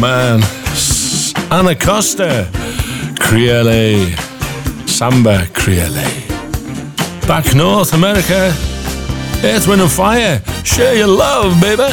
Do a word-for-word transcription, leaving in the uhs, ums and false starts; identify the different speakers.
Speaker 1: man. Anacosta Creole, Samba Creole. Back North America, Earth, Wind and Fire. Share your love, baby.